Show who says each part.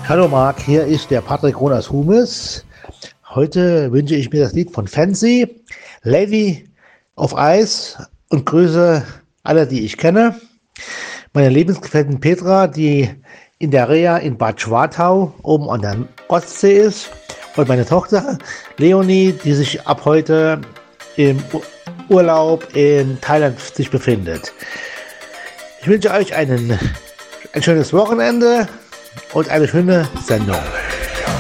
Speaker 1: Hallo Marc, hier ist der Patrick Ronas Humes. Heute wünsche ich mir das Lied von Fancy, Lady auf Eis, und grüße alle, die ich kenne. Meine Lebensgefährtin Petra, die in der Reha in Bad Schwartau oben an der Ostsee ist. Und meine Tochter Leonie, die sich ab heute im Urlaub in Thailand sich befindet. Ich wünsche euch ein schönes Wochenende und eine schöne Sendung.